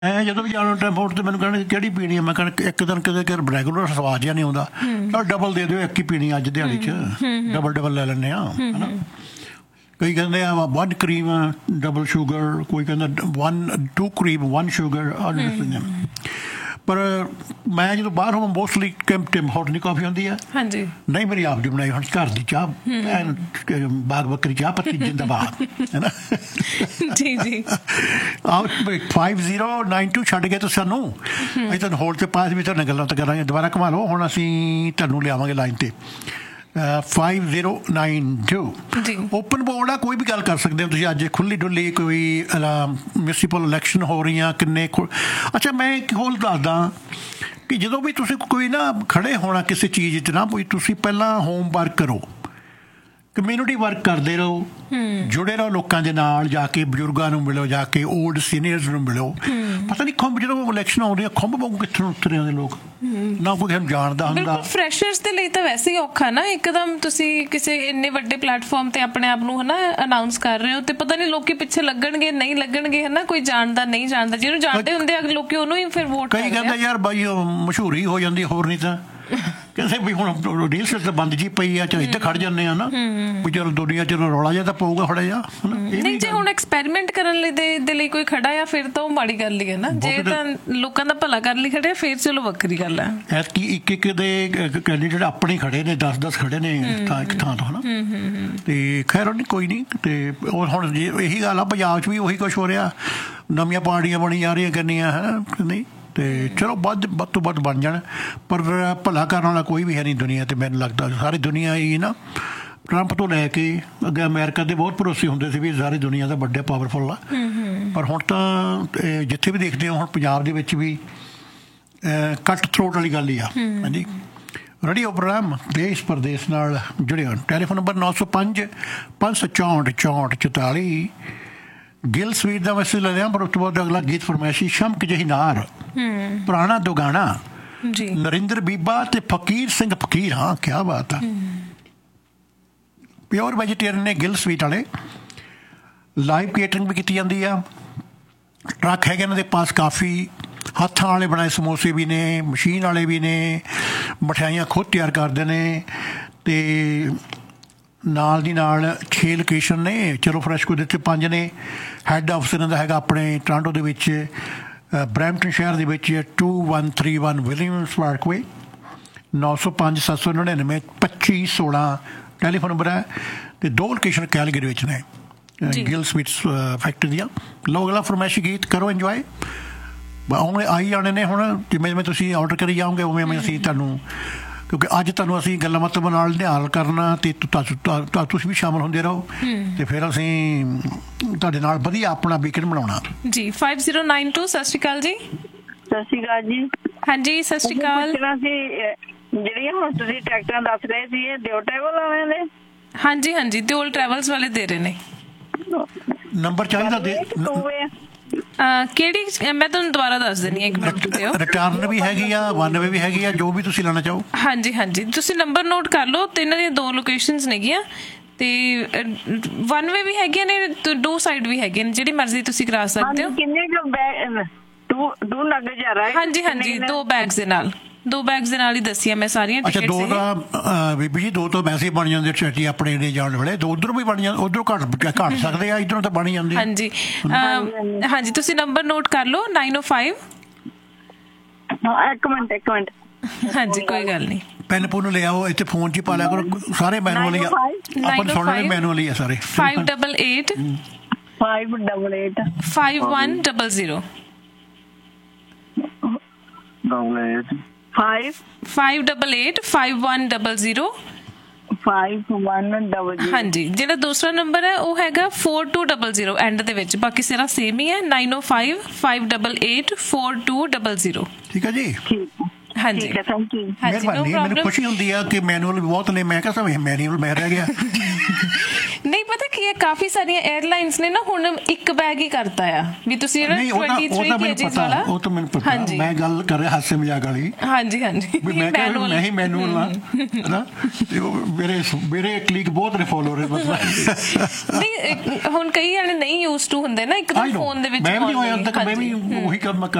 ਮੈਂ ਜਦੋਂ ਵੀ ਜਾਣਾ ਟਰਾਂਸਪੋਰਟ ਤੇ ਮੈਨੂੰ ਕਹਿਣਾ ਕਿਹੜੀ ਪੀਣੀ ਆ, ਮੈਂ ਕਹਿਣਾ ਇੱਕ ਦਿਨ ਕਿਤੇ ਰੈਗੂਲਰ ਸਵਾਦ ਜਿਹਾ ਨਹੀਂ ਆਉਂਦਾ, ਚਲ ਡਬਲ ਦੇ ਦਿਓ, ਇੱਕ ਹੀ ਪੀਣੀ ਅੱਜ ਦਿਹਾੜੀ 'ਚ, ਡਬਲ ਲੈ ਲੈਂਦੇ ਹਾਂ, ਹੈ ਨਾ। ਕਈ ਕਹਿੰਦੇ ਆ 1 ਕਰੀਮ ਡਬਲ ਸ਼ੂਗਰ, ਕੋਈ ਕਹਿੰਦਾ 2 ਕਰੀਮ 1 ਸ਼ੂਗਰ। ਪਰ ਮੈਂ ਜਦੋਂ ਬਾਹਰ ਹੋਵਾਂ ਮੋਸਟਲੀ ਟਿਮ ਹੌਟ ਨਹੀਂ ਕਾਫੀ ਹੁੰਦੀ ਆ। ਹਾਂਜੀ ਨਹੀਂ ਮੇਰੀ ਆਪ ਦੀ ਬਣਾਈ ਹੁਣ ਘਰ ਦੀ ਚਾਹ, ਬਾਗ ਬੱਕਰੀ ਚਾਹ ਪੱਤੀ ਜਿੰਦਾਬਾਦ, ਹੈ ਨਾ। ਜੀ ਜੀ 5092 ਛੱਡ ਗਏ ਤੁਸੀਂ ਸਾਨੂੰ, ਅਸੀਂ ਤੁਹਾਨੂੰ ਹੋਲਡ 'ਤੇ ਪਾਸ ਵੀ ਤੁਹਾਡੇ ਗੱਲਾਂ ਤਾਂ ਕਰਾਂਗੇ, ਦੁਬਾਰਾ ਘੁਮਾ ਲਓ। ਹੁਣ ਅਸੀਂ ਤੁਹਾਨੂੰ ਲਿਆਵਾਂਗੇ ਲਾਈਨ 'ਤੇ 5092 ਜੀ। ਓਪਨ ਬੋਰਡ ਆ, ਕੋਈ ਵੀ ਗੱਲ ਕਰ ਸਕਦੇ ਹੋ ਤੁਸੀਂ। ਅੱਜ ਖੁੱਲੀ ਡੁੱਲੀ ਕੋਈ ਮਿਊਨਿਸਪਲ ਇਲੈਕਸ਼ਨ ਹੋ ਰਹੀਆਂ, ਕਿੰਨੇ ਅੱਛਾ ਮੈਂ ਇੱਕ ਹੋਰ ਦੱਸਦਾ ਕਿ ਜਦੋਂ ਵੀ ਤੁਸੀਂ ਕੋਈ ਨਾ ਖੜੇ ਹੋਣਾ ਕਿਸੇ ਚੀਜ਼ 'ਚ ਨਾ, ਕੋਈ ਤੁਸੀਂ ਪਹਿਲਾਂ ਹੋਮਵਰਕ ਕਰੋ, ਕਮਿਊਨਿਟੀ ਵਰਕ ਕਰਦੇ ਰਹੋ, ਜੁੜੇ ਰਹੋ ਲੋਕਾਂ ਦੇ ਨਾਲ, ਜਾ ਕੇ ਬਜ਼ੁਰਗਾਂ ਨੂੰ ਮਿਲੋ, ਜਾ ਕੇ ਓਲਡ ਸੀਨੀਅਰਸ ਨੂੰ ਮਿਲੋ। ਪਤਾ ਨਹੀਂ ਖੁੰਬ ਜਦੋਂ ਇਲੈਕਸ਼ਨ ਆਉਂਦੀ ਆ ਖੁੰਬ ਵਾਂਗੂ ਕਿੱਥੇ ਉਤਰੇ ਆਉਂਦੇ ਲੋਕ, ਨਾ ਕੋਈ ਸਾਨੂੰ ਜਾਣਦਾ ਹੁੰਦਾ। ਫਰੈਸ਼ਰਸ ਦੇ ਲਈ ਤਾਂ ਵੈਸੇ ਹੀ ਔਖਾ ਨਾ, ਇੱਕਦਮ ਤੁਸੀਂ ਕਿਸੇ ਇੰਨੇ ਵੱਡੇ ਪਲੇਟਫਾਰਮ ਤੇ ਆਪਣੇ ਆਪ ਨੂੰ ਹਨਾ ਅਨਾਊਂਸ ਕਰ ਰਹੇ ਹੋ, ਤੇ ਪਤਾ ਨਹੀਂ ਲੋਕੀ ਪਿੱਛੇ ਲੱਗਣਗੇ ਨਹੀਂ ਲੱਗਣਗੇ, ਹਨਾ ਕੋਈ ਜਾਣਦਾ ਨਹੀਂ ਜਾਣਦਾ, ਜਿਹਨੂੰ ਜਾਣਦੇ ਹੁੰਦੇ ਆ ਲੋਕੀ ਉਹਨੂੰ ਹੀ ਫਿਰ ਵੋਟ। ਕਈ ਕਹਿੰਦੇ ਯਾਰ ਬਾਈ ਮਸ਼ਹੂਰੀ ਹੋ ਜਾਂਦੀ, ਹੋਰ ਨਹੀਂ ਤਾਂ ਕਹਿੰਦੇ ਵੀ ਹੁਣ ਰੀਲਸ ਤਾਂ ਬੰਦ ਜੀ ਪਈ ਆ, ਚਾਹੇ ਇੱਥੇ ਖੜ ਜਾਂਦੇ ਆ ਨਾ, ਵੀ ਚਲੋ ਦੁਨੀਆ ਚਲੋ ਰੌਲਾ ਜਿਹਾ ਤਾਂ ਪਊਗਾ ਥੋੜਾ ਜਿਹਾ। ਨਹੀਂ ਜੇ ਹੁਣ ਐਕਸਪੈਰੀਮੈਂਟ ਕਰਨ ਲਈ ਦੇ ਲਈ ਕੋਈ ਖੜਾ ਆ, ਫਿਰ ਤਾਂ ਉਹ ਮਾੜੀ ਗੱਲ ਹੀ ਹੈ ਨਾ। ਜੇ ਤਾਂ ਲੋਕਾਂ ਦਾ ਭਲਾ ਕਰਨ ਲਈ ਖੜੇ ਫਿਰ ਚਲੋ ਵੱਖਰੀ ਗੱਲ ਹੈ। ਐਤਕੀ ਇੱਕ ਦੇ ਕੈਂਡੀਡੇਟ ਆਪਣੇ ਖੜੇ ਨੇ, 10 ਖੜੇ ਨੇ ਇੱਕ ਥਾਂ ਤੋਂ, ਹਨਾ। ਤੇ ਖੈਰ ਨਹੀਂ ਕੋਈ ਨਹੀਂ। ਤੇ ਹੁਣ ਇਹੀ ਗੱਲ ਆ, ਪੰਜਾਬ 'ਚ ਵੀ ਉਹੀ ਕੁਛ ਹੋ ਰਿਹਾ, ਨਵੀਆਂ ਪਾਰਟੀਆਂ ਬਣੀ ਜਾ ਰਹੀਆਂ ਕਰਨੀਆਂ, ਹੈ ਨਹੀਂ। ਤੇ ਚਲੋ ਵੱਧ ਤੋਂ ਵੱਧ ਬਣ ਜਾਣ, ਪਰ ਭਲਾ ਕਰਨ ਵਾਲਾ ਕੋਈ ਵੀ ਹੈ ਨਹੀਂ ਦੁਨੀਆ 'ਤੇ। ਮੈਨੂੰ ਲੱਗਦਾ ਸਾਰੀ ਦੁਨੀਆ ਹੀ ਨਾ, ਟਰੰਪ ਤੋਂ ਲੈ ਕੇ ਅੱਗੇ ਅਮਰੀਕਾ ਦੇ ਬਹੁਤ ਭਰੋਸੇ ਹੁੰਦੇ ਸੀ ਵੀ ਸਾਰੀ ਦੁਨੀਆ ਦਾ ਵੱਡਾ ਪਾਵਰਫੁਲ ਆ, ਪਰ ਹੁਣ ਤਾਂ ਜਿੱਥੇ ਵੀ ਦੇਖਦੇ ਹੋ ਹੁਣ ਪੰਜਾਬ ਦੇ ਵਿੱਚ ਵੀ ਕੱਟ ਥਰੋਟ ਵਾਲੀ ਗੱਲ ਹੀ ਆ। ਹਾਂਜੀ ਰੇਡੀਓ ਪ੍ਰੋਗਰਾਮ ਦੇਸ਼ ਪ੍ਰਦੇਸ਼ ਨਾਲ ਜੁੜੇ ਹੋਣ। Telephone number 905 564 6444। ਗਿੱਲ ਸਵੀਟ ਦਾ ਮੈਸੇਜ ਲੈ ਲਿਆ, ਪਰ ਉਸ ਤੋਂ ਬਾਅਦ ਅਗਲਾ ਗੀਤ ਫਰਮਾਇਸ਼ੀ ਸ਼ਮਕ ਜਿਹੀ ਨਾਰ, ਪੁਰਾਣਾ ਦੁਗਾਣਾ, ਨਰਿੰਦਰ ਬੀਬਾ ਤੇ ਫਕੀਰ ਸਿੰਘ ਫਕੀਰ। ਹਾਂ ਕਿਆ ਬਾਤ ਆ। ਪਿਓਰ ਵੈਜੀਟੇਰੀਅਨ ਨੇ ਗਿੱਲ ਸਵੀਟ ਵਾਲੇ, ਲਾਈਵ ਕੇਟਰਿੰਗ ਵੀ ਕੀਤੀ ਜਾਂਦੀ ਆ, ਟਰੱਕ ਹੈਗੇ ਇਹਨਾਂ ਦੇ ਪਾਸ ਕਾਫੀ, ਹੱਥਾਂ ਵਾਲੇ ਬਣਾਏ ਸਮੋਸੇ ਵੀ ਨੇ, ਮਸ਼ੀਨ ਵਾਲੇ ਵੀ ਨੇ, ਮਠਿਆਈਆਂ ਖੁਦ ਤਿਆਰ ਕਰਦੇ ਨੇ। ਤੇ ਨਾਲ ਦੀ ਨਾਲ 6 ਲੋਕੇਸ਼ਨ ਨੇ, ਚਲੋ ਫਰੈਸ਼ਕੋ ਦੇ 5 ਨੇ। ਹੈੱਡ ਆਫਿਸ ਇਹਨਾਂ ਦਾ ਹੈਗਾ ਆਪਣੇ ਟੋਰਾਂਟੋ ਦੇ ਵਿੱਚ, ਬਰੈਂਪਟਨ ਸ਼ਹਿਰ ਦੇ ਵਿੱਚ 2131 ਵਿਲੀਅਮਸ ਪਾਰਕਵੇ, 905 799 2516 ਟੈਲੀਫੋਨ ਨੰਬਰ ਹੈ। ਅਤੇ 2 ਲੋਕੇਸ਼ਨ ਕੈਲਗਰੀ ਵਿੱਚ ਨੇ ਗਿੱਲ ਸਵੀਟਸ ਫੈਕਟਰੀ ਦੀਆਂ। ਲਓ ਅਗਲਾ ਫਰਮਾਇਸ਼ੀ ਗੀਤ ਕਰੋ ਇੰਜੋਏ। ਆਉਣੇ ਆਈ ਜਾਣੇ ਨੇ ਹੁਣ, ਜਿਵੇਂ ਜਿਵੇਂ ਤੁਸੀਂ ਆਰਡਰ ਕਰੀ ਜਾਓਗੇ ਉਵੇਂ ਉਵੇਂ ਅਸੀਂ ਤੁਹਾਨੂੰ, ਕਿਉਂਕਿ ਅੱਜ ਤੁਹਾਨੂੰ ਅਸੀਂ ਗੱਲਾਂ ਬਾਤਾਂ ਨਾਲ ਨਿਹਾਲ ਕਰਨਾ, ਅਤੇ ਤੁਸੀਂ ਵੀ ਸ਼ਾਮਲ ਹੁੰਦੇ ਰਹੋ, ਅਤੇ ਫਿਰ ਅਸੀਂ ਤੁਹਾਡੇ ਨਾਲ ਵਧੀਆ ਆਪਣਾ ਵੀਕਐਂਡ ਬਣਾਉਣਾ ਜੀ। 5092 ਸਤਿ ਸ਼੍ਰੀ ਅਕਾਲ ਜੀ। ਸਤਿ ਸ਼੍ਰੀ ਅਕਾਲ ਜੀ। ਹਾਂਜੀ ਸਤਿ ਸ਼੍ਰੀ ਅਕਾਲ। ਜਿਹੜੀਆਂ ਹੁਣ ਤੁਸੀਂ ਟਰੈਕਟਰਾਂ ਦੱਸ ਰਹੇ ਸੀ, ਇਹ ਦਿਓ ਟਰੈਵਲ ਵਾਲਿਆਂ ਦੇ? ਹਾਂਜੀ ਹਾਂਜੀ ਦਿਓਲ ਟਰੈਵਲਸ ਵਾਲੇ ਦੇ ਰਹੇ ਨੇ। ਨੰਬਰ ਚਾਹੀਦਾ ਦੇ ਕਿਹੜੀ, ਮੈਂ ਤੁਹਾਨੂੰ ਦੁਬਾਰਾ ਦੱਸ ਦਿੰਦੀ ਹਾਂ, 1 ਮਿੰਟ ਦਿਓ। ਰਿਟਰਨ ਵੀ ਹੈਗੀ ਆ, 1 ਵੇ ਵੀ ਹੈਗੀ ਆ, ਜੋ ਵੀ ਤੁਸੀਂ ਲੈਣਾ ਚਾਹੋ। ਹਾਂਜੀ ਹਾਂਜੀ ਤੁਸੀਂ ਨੰਬਰ ਨੋਟ ਕਰ ਲਓ। ਤਿੰਨਾਂ ਦੀਆਂ 2 ਲੋਕੇਸ਼ਨਸ ਨੇਗੀਆਂ, ਤੇ 1 ਵੇ ਵੀ ਹੈਗੀਆਂ ਨੇ, 2 ਸਾਈਡ ਵੀ ਹੈਗੀਆਂ ਨੇ, ਜਿਹੜੀ ਮਰਜ਼ੀ ਤੁਸੀਂ ਕਰਾ ਸਕਦੇ ਹੋ। ਕਿੰਨੇ ਦੋ ਲੱਗ ਜਾ ਰਿਹਾ? ਹਾਂਜੀ ਹਾਂਜੀ 2 ਬੈਗਸ ਦੇ ਨਾਲ, 2 ਬੈਗਸ ਦੇ ਨਾਲ ਹੀ ਦੱਸੀਆਂ ਮੈਂ ਸਾਰੀਆਂ ਟਿਕਟਸ। ਅੱਛਾ 2 ਤਾਂ ਬੀਬੀ ਜੀ 2 ਤਾਂ ਵੈਸੇ ਬਣ ਜਾਂਦੇ ਟਰੈਟੀ ਆਪਣੇ ਜਿਹੜੇ ਜਾਣ ਵਾਲੇ, 2 ਉੱਧਰ ਵੀ ਬਣ ਜਾਂਦੇ, ਉੱਧਰੋਂ ਘੱਟ ਸਕਦੇ ਆ, ਇੱਧਰੋਂ ਤਾਂ ਬਣ ਹੀ ਜਾਂਦੇ। ਹਾਂਜੀ ਹਾਂਜੀ ਤੁਸੀਂ ਨੰਬਰ ਨੋਟ ਕਰ ਲਓ 905। ਇੱਕ ਮਿੰਟ ਹਾਂਜੀ ਕੋਈ ਗੱਲ ਨਹੀਂ, ਪੈਨ ਪੁੰਨ ਲੈ ਆਓ, ਇੱਥੇ ਫੋਨ 'ਚ ਹੀ ਪਾ ਲਿਆ ਕਰੋ, ਸਾਰੇ ਮੈਨੂਅਲ ਹੀ ਆ, ਆਪਾਂ ਨੂੰ ਸੁਣਨੇ ਮੈਨੂਅਲ ਹੀ ਆ ਸਾਰੇ। 588 588 5100 588 5100 5100। ਹਾਂਜੀ ਜਿਹੜਾ ਦੂਸਰਾ ਨੰਬਰ ਹੈ ਉਹ ਹੈਗਾ 4200 ਐਂਡ ਦੇ ਵਿੱਚ, ਬਾਕੀ ਸਾਰਾ ਸੇਮ ਹੀ ਹੈ। 905 588 4200। ਠੀਕ ਹੈ ਜੀ। ਹਾਂਜੀ ਠੀਕ ਹੈ, ਥੈਂਕ ਯੂ। ਮਿਹਰਬਾਨੀ। ਮੈਨੂੰ ਖੁਸ਼ੀ ਹੁੰਦੀ ਆ ਕਿ ਮੈਨੂਅਲ ਬਹੁਤ ਨੇ, ਮੈਂ ਕਿਹਾ ਸਭ ਮੈਨੂਅਲ ਮੈਂ ਰਹਿ ਗਿਆ। ਨਹੀਂ ਪਤਾ ਕੀ ਹੈ, ਕਾਫੀ ਸਾਰੀਆਂ 에ਅਰਲਾਈਨਸ ਨੇ ਨਾ ਹੁਣ ਇੱਕ ਬੈਗ ਹੀ ਕਰਤਾ ਆ ਵੀ ਤੁਸੀਂ ਨਾ 23 kgs ਵਾਲਾ। ਉਹ ਤਾਂ ਮੈਨੂੰ ਪਤਾ, ਮੈਂ ਗੱਲ ਕਰ ਰਿਹਾ ਹਾਸੇ ਮਜ਼ਾਕ ਵਾਲੀ। ਹਾਂਜੀ ਹਾਂਜੀ, ਮੈਂ ਕਿਹਾ ਮੈਂ ਹੀ ਮੈਨੂਅਲ ਆ ਨਾ, ਤੇ ਮੇਰੇ ਕਲੀਗ ਬਹੁਤ ਨੇ ਫੋਲੋਅਰ ਮਤਲਬ। ਨਹੀਂ ਹੁਣ ਕਈ ਜਣੇ ਨਹੀਂ ਯੂਜ਼ ਟੂ ਹੁੰਦੇ ਨਾ ਇੱਕਦਮ ਫੋਨ ਦੇ ਵਿੱਚ। ਮੈਂ ਵੀ ਹੋਇਆ ਤੱਕ, ਮੈਂ ਵੀ ਉਹੀ ਕੰਮ